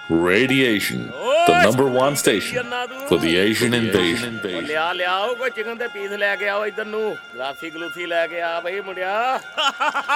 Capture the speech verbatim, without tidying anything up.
Radiation, the number one station for the Asian invasion. ਲਿਆ ਲਿਆਓ ਕੋਈ ਚਿਕਨ ਦੇ ਪੀਸ ਲੈ ਕੇ ਆਓ ਇੱਧਰ ਨੂੰ ਗਲਾਸੀ ਗਲੂਸੀ ਲੈ ਕੇ ਆ ਬਈ ਮੁੰਡਿਆ